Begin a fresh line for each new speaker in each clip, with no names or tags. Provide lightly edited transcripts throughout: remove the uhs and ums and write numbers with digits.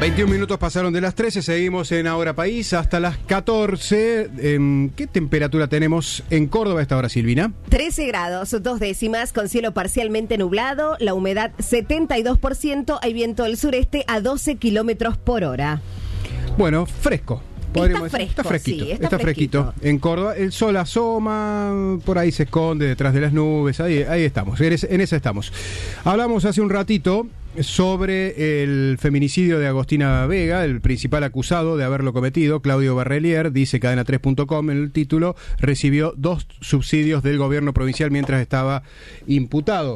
21 minutos pasaron de las 13, seguimos en Ahora País hasta las 14. ¿Qué temperatura tenemos en Córdoba a esta hora, Silvina?
13 grados, 2 décimas, con cielo parcialmente nublado, la humedad 72%, hay viento del sureste a 12 kilómetros por hora.
Bueno, fresco.
Está fresco,
está fresquito,
sí,
está fresquito. En Córdoba el sol asoma, por ahí se esconde detrás de las nubes, ahí estamos, en esa estamos. Hablamos hace un ratito sobre el feminicidio de Agostina Vega, el principal acusado de haberlo cometido, Claudio Barrelier, dice cadena3.com en el título, recibió 2 subsidios del gobierno provincial mientras estaba imputado.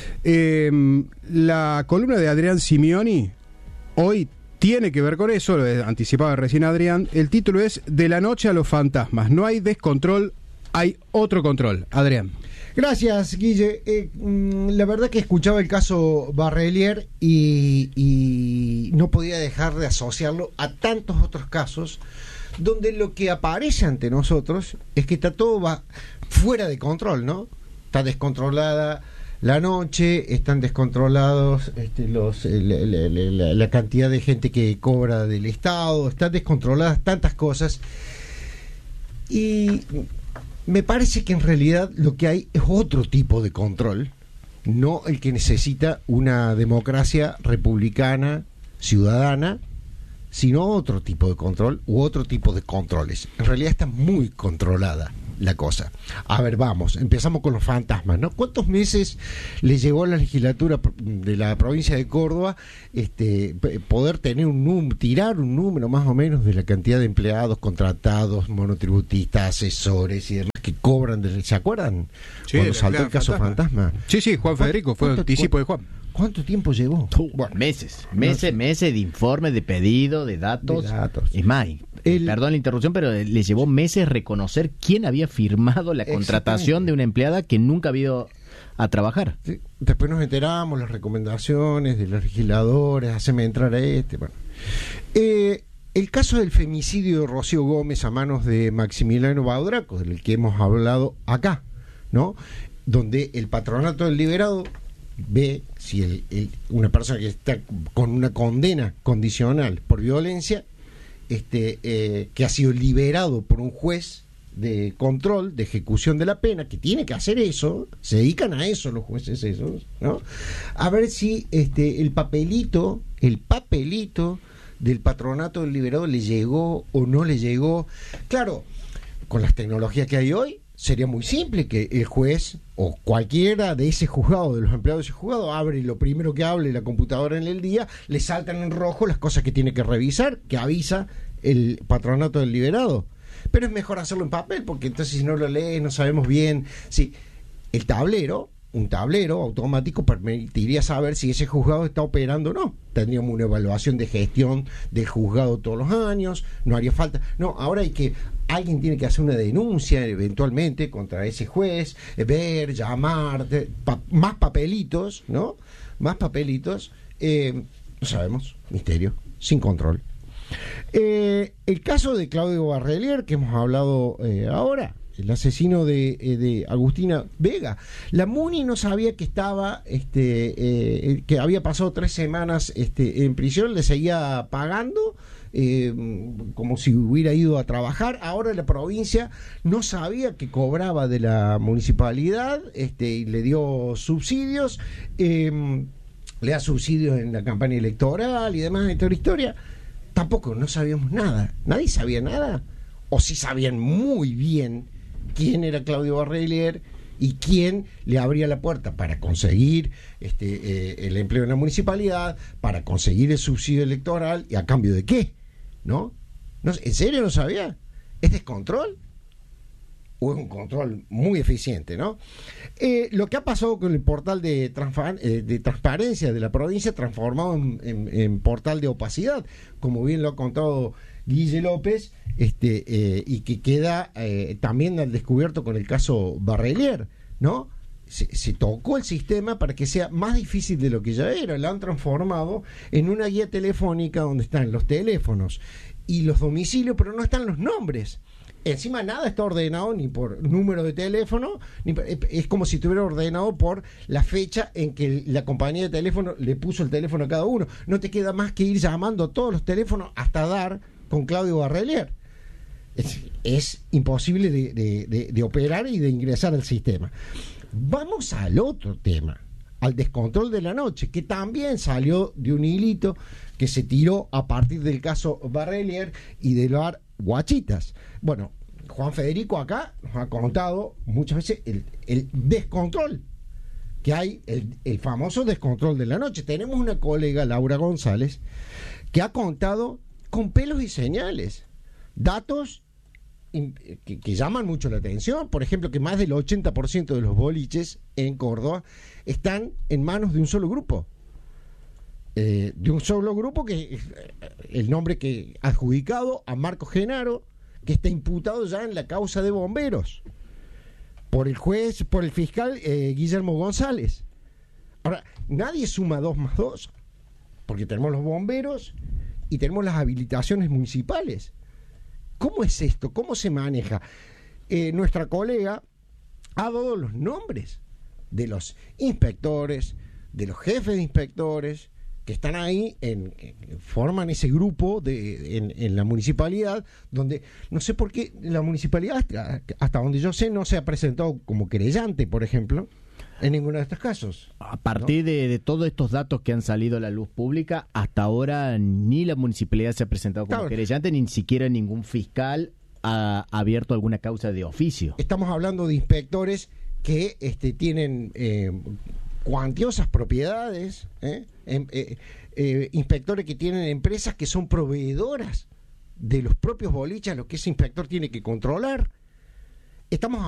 La columna de Adrián Simioni hoy tiene que ver con eso, lo anticipaba recién Adrián. El título es De la noche a los fantasmas. No hay descontrol, hay otro control. Adrián.
Gracias, Guille. La verdad que escuchaba el caso Barrelier y no podía dejar de asociarlo a tantos otros casos donde lo que aparece ante nosotros es que está todo fuera de control, ¿no? Está descontrolada la noche, están descontrolados la cantidad de gente que cobra del Estado, están descontroladas tantas cosas. Y me parece que en realidad lo que hay es otro tipo de control, no el que necesita una democracia republicana, ciudadana, sino otro tipo de control u otro tipo de controles. En realidad está muy controlada la cosa. A ver, vamos, empezamos con los fantasmas, ¿no? ¿Cuántos meses le llevó a la legislatura de la provincia de Córdoba poder tener tirar un número más o menos de la cantidad de empleados contratados, monotributistas, asesores y demás que cobran? ¿Se acuerdan?
Sí,
cuando saltó el caso fantasma.
Sí, Juan Federico, fue el anticipo de Juan.
¿Cuánto tiempo llevó?
Bueno, meses de informes, de pedido, de datos. Es más, perdón la interrupción, pero le llevó meses reconocer quién había firmado la contratación de una empleada que nunca había ido a trabajar.
Sí. Después nos enteramos las recomendaciones de los legisladores, haceme entrar a bueno. El caso del femicidio de Rocío Gómez a manos de Maximiliano Baudraco, del que hemos hablado acá, ¿no? Donde el patronato del liberado ve si una persona que está con una condena condicional por violencia, que ha sido liberado por un juez de control, de ejecución de la pena, que tiene que hacer eso, se dedican a eso los jueces esos, ¿no? A ver si el papelito del patronato del liberado le llegó o no le llegó. Claro, con las tecnologías que hay hoy, sería muy simple que el juez o cualquiera de ese juzgado, de los empleados de ese juzgado, abre lo primero que hable la computadora en el día, le saltan en rojo las cosas que tiene que revisar, que avisa el patronato del liberado. Pero es mejor hacerlo en papel, porque entonces si no lo lees no sabemos bien. Sí, un tablero automático permitiría saber si ese juzgado está operando o no. Tendríamos una evaluación de gestión del juzgado todos los años, no haría falta. No, ahora alguien tiene que hacer una denuncia eventualmente contra ese juez, llamar, más papelitos, ¿no? Más papelitos, no sabemos, misterio, sin control. El caso de Claudio Barrelier, que hemos hablado ahora, el asesino de Agustina Vega. La MUNI no sabía que estaba, que había pasado 3 semanas en prisión, le seguía pagando como si hubiera ido a trabajar. Ahora la provincia no sabía que cobraba de la municipalidad, y le dio subsidios, le da subsidios en la campaña electoral y demás, de toda la historia. Tampoco, no sabíamos nada, nadie sabía nada, o sí sabían muy bien quién era Claudio Barrelier y quién le abría la puerta para conseguir el empleo en la municipalidad, para conseguir el subsidio electoral, y a cambio de qué, ¿no? ¿En serio no sabía? ¿Es descontrol? ¿O es un control muy eficiente, no? Lo que ha pasado con el portal de transparencia de la provincia, transformado en portal de opacidad, como bien lo ha contado Guille López, y que queda también al descubierto con el caso Barrelier, ¿no? Se tocó el sistema para que sea más difícil de lo que ya era. Lo han transformado en una guía telefónica donde están los teléfonos y los domicilios, pero no están los nombres. Encima nada está ordenado ni por número de teléfono, es como si estuviera ordenado por la fecha en que la compañía de teléfono le puso el teléfono a cada uno. No te queda más que ir llamando todos los teléfonos hasta dar con Claudio Barrelier. Es imposible de operar y de ingresar al sistema. Vamos al otro tema, al descontrol de la noche, que también salió de un hilito que se tiró a partir del caso Barrelier y de las guachitas. Bueno, Juan Federico acá nos ha contado muchas veces el descontrol que hay, el famoso descontrol de la noche. Tenemos una colega, Laura González, que ha contado con pelos y señales datos que llaman mucho la atención. Por ejemplo, que más del 80% de los boliches en Córdoba están en manos de un solo grupo. Que el nombre que adjudicado a Marco Genaro, que está imputado ya en la causa de bomberos por el fiscal Guillermo González. Ahora, nadie suma 2 más 2, porque tenemos los bomberos y tenemos las habilitaciones municipales. ¿Cómo es esto? ¿Cómo se maneja? Nuestra colega ha dado los nombres de los inspectores, de los jefes de inspectores que están ahí, forman ese grupo en la municipalidad, donde no sé por qué la municipalidad, hasta donde yo sé, no se ha presentado como querellante, por ejemplo, en ninguno de estos casos.
A partir de todos estos datos que han salido a la luz pública, hasta ahora ni la municipalidad se ha presentado como querellante, ni siquiera ningún fiscal ha abierto alguna causa de oficio.
Estamos hablando de inspectores que tienen cuantiosas propiedades, inspectores que tienen empresas que son proveedoras de los propios boliches, a los que ese inspector tiene que controlar. Estamos